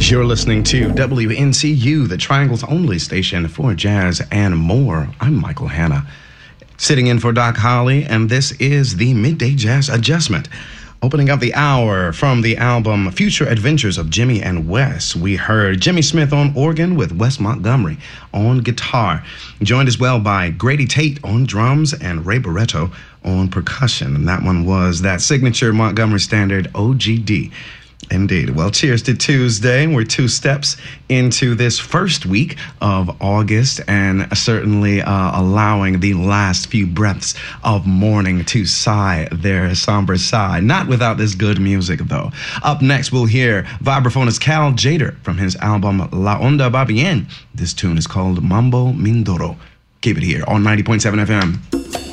You're listening to WNCU, the Triangle's only station for jazz and more. I'm Michael Hanna, sitting in for Doc Holly, and this is the Midday Jazz Adjustment. Opening up the hour from the album Future Adventures of Jimmy and Wes, we heard Jimmy Smith on organ with Wes Montgomery on guitar, joined as well by Grady Tate on drums and Ray Barretto on percussion. And that one was that signature Montgomery standard, OGD. Indeed. Well, cheers to Tuesday. We're 2 steps into this first week of August, and certainly allowing the last few breaths of morning to sigh their somber sigh. Not without this good music, though. Up next, we'll hear vibraphonist Cal Tjader from his album La Onda Va Bien. This tune is called Mambo Mindoro. Keep it here on 90.7 FM.